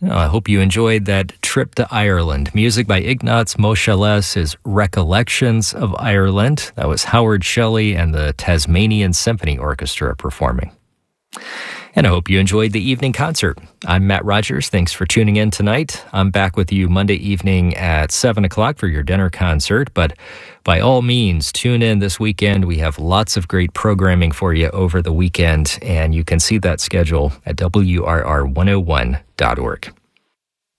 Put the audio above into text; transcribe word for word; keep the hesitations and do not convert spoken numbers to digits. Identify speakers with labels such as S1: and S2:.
S1: Oh, I hope you enjoyed that trip to Ireland. Music by Ignaz Moscheles is Recollections of Ireland. That was Howard Shelley and the Tasmanian Symphony Orchestra performing. And I hope you enjoyed the evening concert. I'm Matt Rogers. Thanks for tuning in tonight. I'm back with you Monday evening at seven o'clock for your dinner concert. But by all means, tune in this weekend. We have lots of great programming for you over the weekend, and you can see that schedule at W R R one oh one dot org.